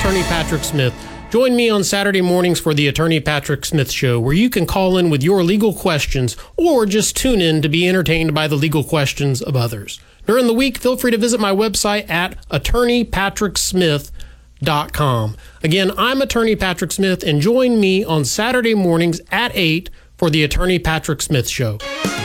Attorney Patrick Smith. Join me on Saturday mornings for the Attorney Patrick Smith Show, where you can call in with your legal questions or just tune in to be entertained by the legal questions of others. During the week, feel free to visit my website at attorneypatricksmith.com. Again, I'm Attorney Patrick Smith, and join me on Saturday mornings at 8 for the Attorney Patrick Smith Show.